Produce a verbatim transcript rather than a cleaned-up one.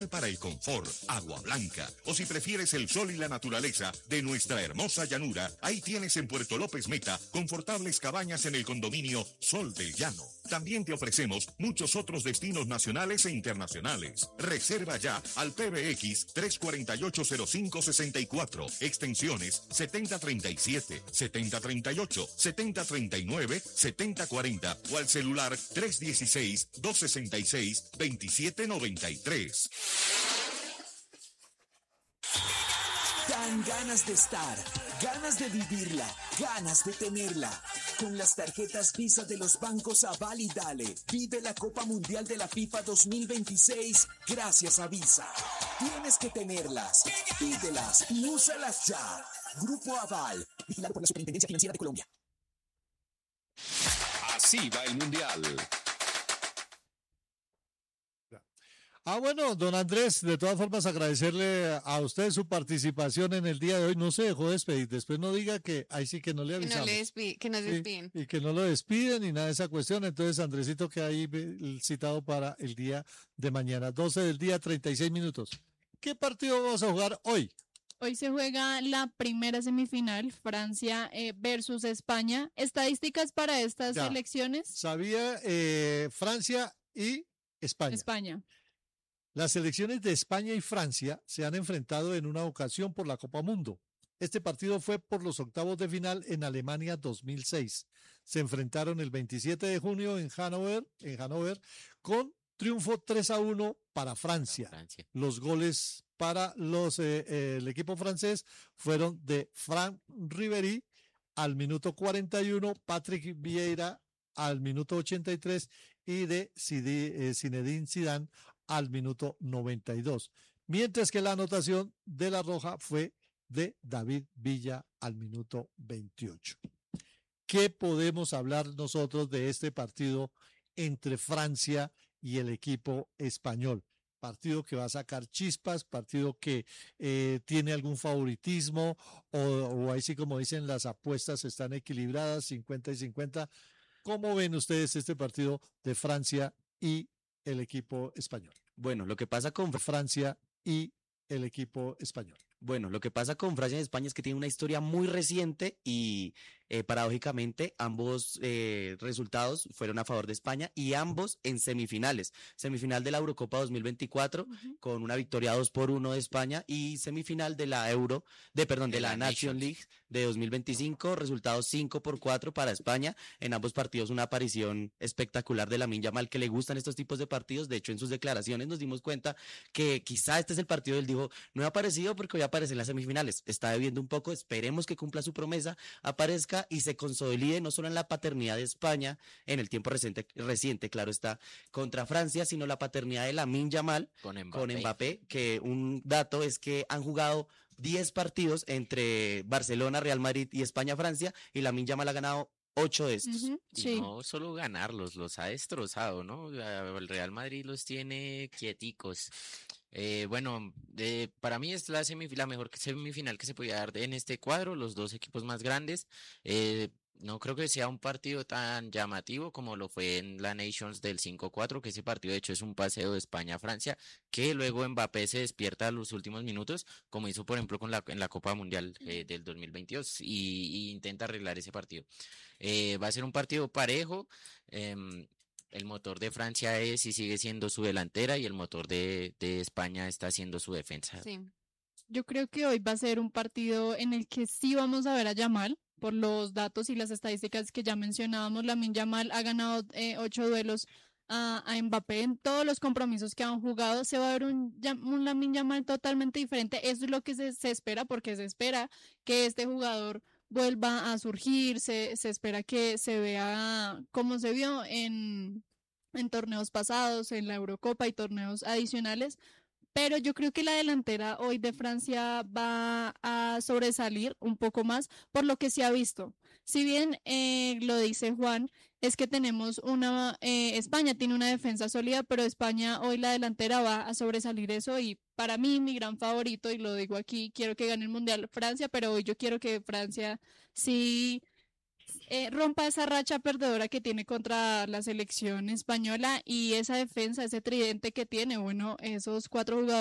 para el confort, agua blanca. O si prefieres el sol y la naturaleza de nuestra hermosa llanura, ahí tienes en Puerto López Meta confortables cabañas en el condominio Sol del Llano. También te ofrecemos muchos otros destinos nacionales e internacionales. Reserva ya al P B X tres cuatro ocho cero cinco seis cuatro, extensiones setenta treinta y siete, setenta treinta y ocho, setenta treinta y nueve, setenta cuarenta o al celular tres dieciséis, dos sesenta y seis, veintisiete noventa y tres. Dan ganas de estar, ganas de vivirla, ganas de tenerla. Con las tarjetas Visa de los bancos Aval y Dale, vive la Copa Mundial de la FIFA dos mil veintiséis gracias a Visa. Tienes que tenerlas, pídelas y úsalas ya. Grupo Aval, vigilado por la Superintendencia Financiera de Colombia. Así va el Mundial. Ah, bueno, don Andrés, de todas formas agradecerle a usted su participación en el día de hoy. No se dejó despedir, después no diga que ahí sí que no le Que no avisamos. le despi- que nos Sí, despiden. y que no lo despiden ni nada de esa cuestión. Entonces, Andresito queda ahí el citado para el día de mañana, doce del día, treinta y seis minutos. ¿Qué partido vamos a jugar hoy? Hoy se juega la primera semifinal, Francia eh, versus España. ¿Estadísticas para estas Ya. elecciones? Sabía eh, Francia y España. España. Las selecciones de España y Francia se han enfrentado en una ocasión por la Copa Mundo. Este partido fue por los octavos de final en Alemania dos mil seis. Se enfrentaron el veintisiete de junio en Hannover, en Hannover con triunfo tres a uno para Francia. Francia. Los goles para los eh, eh, el equipo francés fueron de Franck Ribéry al minuto cuarenta y uno, Patrick Vieira al minuto ochenta y tres y de Zidi- eh, Zinedine Zidane al minuto noventa y dos, mientras que la anotación de la roja fue de David Villa al minuto veintiocho. ¿Qué podemos hablar nosotros de este partido entre Francia y el equipo español? Partido que va a sacar chispas, partido que eh, tiene algún favoritismo o, o ahí sí como dicen las apuestas están equilibradas, cincuenta y cincuenta. ¿Cómo ven ustedes este partido de Francia y el equipo español? Bueno, lo que pasa con Francia y el equipo español. Bueno, lo que pasa con Francia y España es que tiene una historia muy reciente y eh, paradójicamente ambos eh, resultados fueron a favor de España y ambos en semifinales. Semifinal de la Eurocopa dos mil veinticuatro uh-huh. con una victoria dos por uno de España y semifinal de la Euro, de perdón, de, de la, la Nation League de dos mil veinticinco, resultados cinco por cuatro para España. En ambos partidos una aparición espectacular de Lamine Yamal, que le gustan estos tipos de partidos. De hecho, en sus declaraciones nos dimos cuenta que quizá este es el partido. Él dijo, no he aparecido porque voy a aparecer en las semifinales, está debiendo un poco, esperemos que cumpla su promesa, aparezca y se consolide no solo en la paternidad de España en el tiempo reciente, reciente claro está, contra Francia, sino la paternidad de Lamine Yamal con Mbappé. con Mbappé, que un dato es que han jugado diez partidos entre Barcelona, Real Madrid y España-Francia y Lamine Yamal ha ganado ocho de estos. Uh-huh, y sí. no solo ganarlos, los ha destrozado, ¿no? El Real Madrid los tiene quieticos. Eh, bueno, eh, para mí es la, semif- la mejor semifinal que se podía dar en este cuadro, los dos equipos más grandes. Eh, no creo que sea un partido tan llamativo como lo fue en la Nations del cinco cuatro, que ese partido de hecho es un paseo de España a Francia, que luego Mbappé se despierta a los últimos minutos, como hizo por ejemplo con la, en la Copa Mundial eh, del dos mil veintidós, y, y intenta arreglar ese partido. Eh, va a ser un partido parejo. Eh, El motor de Francia es y sigue siendo su delantera y el motor de, de España está siendo su defensa. Sí. Yo creo que hoy va a ser un partido en el que sí vamos a ver a Yamal, por los datos y las estadísticas que ya mencionábamos. Lamine Yamal ha ganado eh, ocho duelos a, a Mbappé en todos los compromisos que han jugado. Se va a ver un, un Lamine Yamal totalmente diferente. Eso es lo que se, se espera, porque se espera que este jugador vuelva a surgir, se, se espera que se vea como se vio en, en torneos pasados, en la Eurocopa y torneos adicionales, pero yo creo que la delantera hoy de Francia va a sobresalir un poco más por lo que se ha visto. Si bien eh, lo dice Juan, es que tenemos una, eh, España tiene una defensa sólida, pero España hoy la delantera va a sobresalir eso y para mí mi gran favorito, y lo digo aquí, quiero que gane el Mundial Francia, pero hoy yo quiero que Francia sí eh, rompa esa racha perdedora que tiene contra la selección española y esa defensa, ese tridente que tiene, bueno, esos cuatro jugadores